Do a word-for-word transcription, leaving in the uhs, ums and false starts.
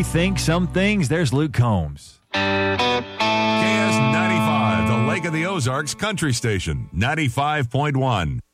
think some things, there's Luke Combs. K S ninety-five, the Lake of the Ozarks Country Station, ninety-five point one.